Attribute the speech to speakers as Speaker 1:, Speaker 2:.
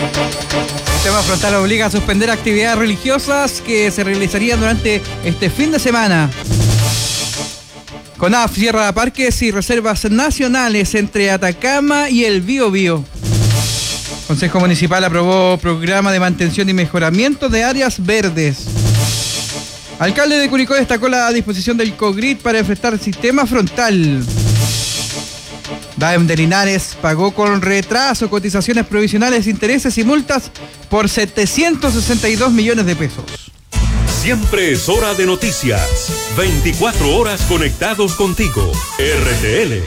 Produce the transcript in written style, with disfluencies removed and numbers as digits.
Speaker 1: El sistema frontal obliga a suspender actividades religiosas que se realizarían durante este fin de semana. CONAF cierra parques y reservas nacionales entre Atacama y el Biobío. Consejo Municipal aprobó programa de mantención y mejoramiento de áreas verdes. Alcalde de Curicó destacó la disposición del COGRID para enfrentar el sistema frontal. DAEM de Linares pagó con retraso cotizaciones provisionales, intereses y multas por 762 millones de pesos.
Speaker 2: Siempre es hora de noticias. 24 horas conectados contigo. RTL.